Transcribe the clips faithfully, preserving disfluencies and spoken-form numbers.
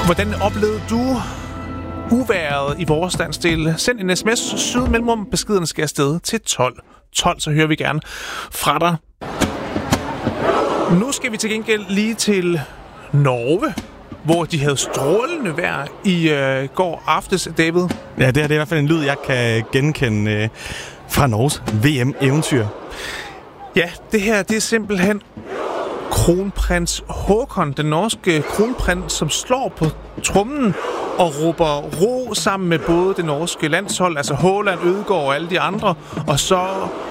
Hvordan oplevede du uværet i vores landsdel? Send en sms, syd mellemrum, beskeden skal afsted til tolv tolv, så hører vi gerne fra dig. Nu skal vi til gengæld lige til Norge, hvor de havde strålende vejr i øh, går aftes, David. Ja, det er, det er i hvert fald en lyd, jeg kan genkende øh, fra Norges V M-eventyr. Ja, det her, det er simpelthen kronprins Håkon, den norske kronprins, som slår på trommen og råber ro sammen med både det norske landshold, altså Haaland, Ødegaard og alle de andre, og så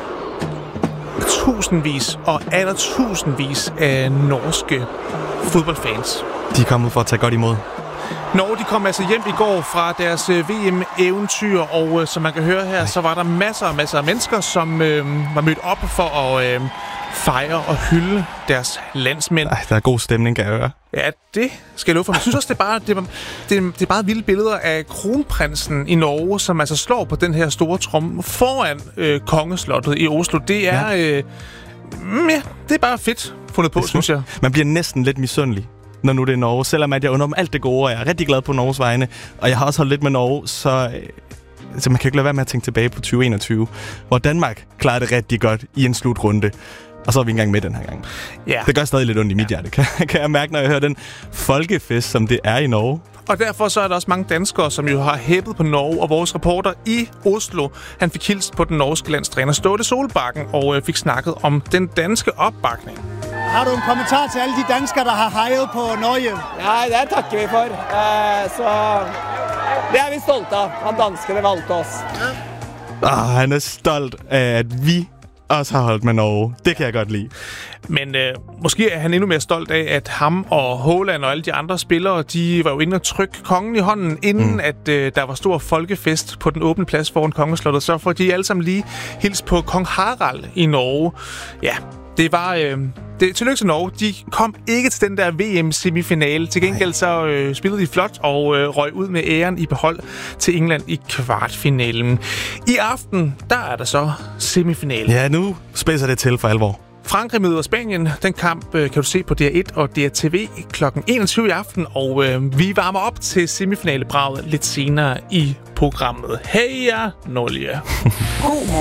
tusindvis og atter tusindvis af norske fodboldfans. De er kommet for at tage godt imod. Norge, de kom altså hjem i går fra deres V M-eventyr, og øh, som man kan høre her, så var der masser og masser af mennesker, som øh, var mødt op for at øh, fejre og hylde deres landsmænd. Ej, der er god stemning, kan jeg høre. Ja, det skal jeg love for. Jeg synes også, det er bare, det er, det er, det er bare vilde billeder af kronprinsen i Norge, som altså slår på den her store tromme foran øh, kongeslottet i Oslo. Det er, ja. øh, ja, det er bare fedt fundet på, synes jeg. Man bliver næsten lidt misundelig, når nu det er Norge. Selvom at jeg under om alt det gode, og jeg er rigtig glad på Norges vegne, og jeg har også holdt lidt med Norge, så, så man kan ikke lade være med at tænke tilbage på tyve enogtyve, hvor Danmark klarede det rigtig godt i en slutrunde. Og så er vi ikke engang med den her gang. Ja. Det gør stadig lidt ondt i mit hjerte, kan, kan jeg mærke, når jeg hører den folkefest, som det er i Norge. Og derfor så er der også mange danskere, som jo har hæppet på Norge, og vores reporter i Oslo, han fik hilst på den norske landstræner Ståle Solbakken, og øh, fik snakket om den danske opbakning. Har du en kommentar til alle de danskere, der har hejet på Norge? Nej, det takker vi for. Uh, så det er vi stolte af, at danskerne valgte os. Ah, han er stolt af, at vi også har holdt med Norge. Det kan jeg godt lide. Men øh, måske er han endnu mere stolt af, at ham og Haaland og alle de andre spillere, de var jo inde og trykke kongen i hånden, inden mm. at øh, der var stor folkefest på den åbne plads foran kongeslottet. Så får de alle sammen lige hils på kong Harald i Norge. Ja, det var... Øh, det, tillykke til Norge. De kom ikke til den der V M-semifinale. Til gengæld så øh, spillede de flot og øh, røg ud med æren i behold til England i kvartfinalen. I aften, der er der så semifinale. Ja, nu spidser det til for alvor. Frankrig møder Spanien. Den kamp øh, kan du se på D R et og D R T V klokken enogtyve i aften. Og øh, vi varmer op til semifinalebraget lidt senere i programmet. Heja Norge!